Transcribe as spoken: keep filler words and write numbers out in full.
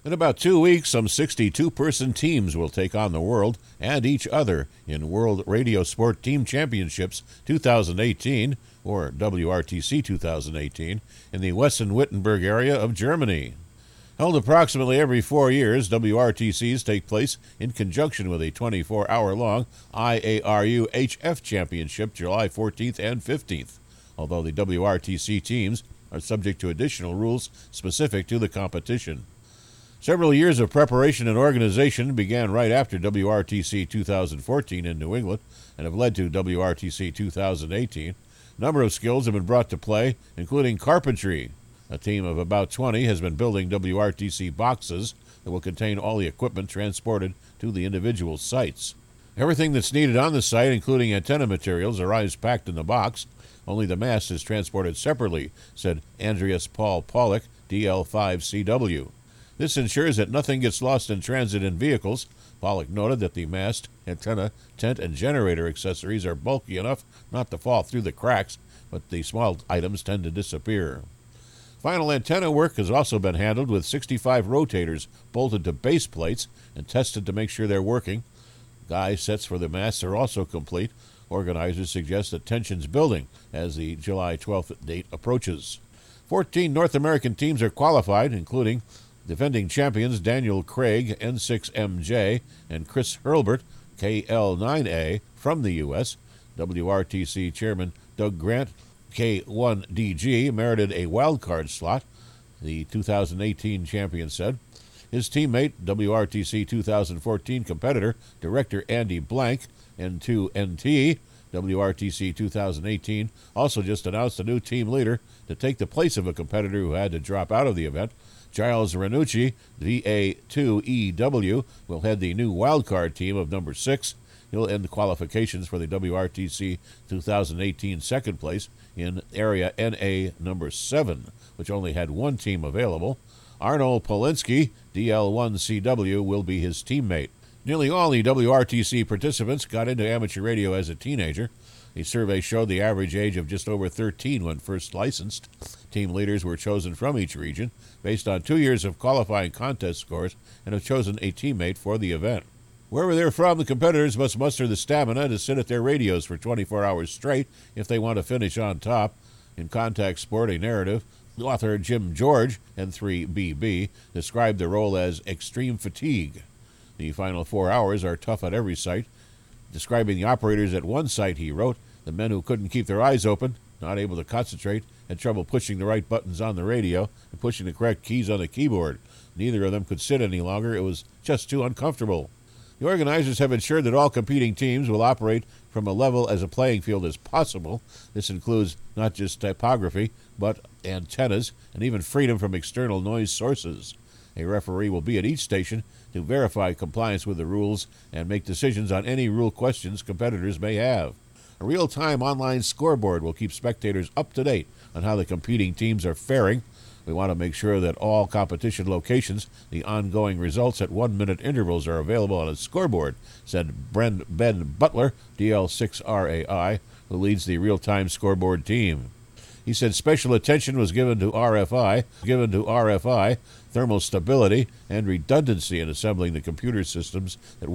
In about two weeks, some sixty-two person teams will take on the world and each other in World Radio Sport Team Championships twenty eighteen, or W R T C twenty eighteen, in the Wesson-Wittenberg area of Germany. Held approximately every four years, W R T Cs take place in conjunction with a twenty-four hour long I A R U H F Championship July fourteenth and fifteenth, although the W R T C teams are subject to additional rules specific to the competition. Several years of preparation and organization began right after W R T C twenty fourteen in New England and have led to W R T C twenty eighteen. A number of skills have been brought to play, including carpentry. A team of about twenty has been building W R T C boxes that will contain all the equipment transported to the individual sites. Everything that's needed on the site, including antenna materials, arrives packed in the box. Only the mast is transported separately, said Andreas Paul Pollock, D L five C W. This ensures that nothing gets lost in transit in vehicles. Pollock noted that the mast, antenna, tent, and generator accessories are bulky enough not to fall through the cracks, but the small items tend to disappear. Final antenna work has also been handled with sixty-five rotators bolted to base plates and tested to make sure they're working. Guy sets for the masts are also complete. Organizers suggest that tension's building as the July twelfth date approaches. fourteen North American teams are qualified, including defending champions Daniel Craig, N six M J, and Chris Hurlbert, K L nine A, from the U S W R T C Chairman Doug Grant, K one D G, merited a wildcard slot, the two thousand eighteen champion said. His teammate, W R T C twenty fourteen competitor, Director Andy Blank, N two N T, W R T C twenty eighteen, also just announced a new team leader to take the place of a competitor who had to drop out of the event. Giles Ranucci, V A two E W, will head the new wildcard team of number six. He'll end the qualifications for the W R T C twenty eighteen second place in area N A number seven, which only had one team available. Arnold Polinsky, D L one C W, will be his teammate. Nearly all the W R T C participants got into amateur radio as a teenager. A survey showed the average age of just over thirteen when first licensed. Team leaders were chosen from each region based on two years of qualifying contest scores and have chosen a teammate for the event. Wherever they're from, the competitors must muster the stamina to sit at their radios for twenty-four hours straight if they want to finish on top. In Contact Sport, a narrative, author Jim George, N three B B, described the role as extreme fatigue. The final four hours are tough at every site. Describing the operators at one site, he wrote, the men who couldn't keep their eyes open, not able to concentrate, had trouble pushing the right buttons on the radio and pushing the correct keys on the keyboard. Neither of them could sit any longer. It was just too uncomfortable. The organizers have ensured that all competing teams will operate from a level as a playing field as possible. This includes not just typography, but antennas, and even freedom from external noise sources. A referee will be at each station to verify compliance with the rules and make decisions on any rule questions competitors may have. A real-time online scoreboard will keep spectators up to date on how the competing teams are faring. We want to make sure that all competition locations, the ongoing results at one-minute intervals are available on a scoreboard, said Bren, Ben Butler, D L six R A I, who leads the real-time scoreboard team. He said special attention was given to R F I, given to R F I, thermal stability, and redundancy in assembling the computer systems that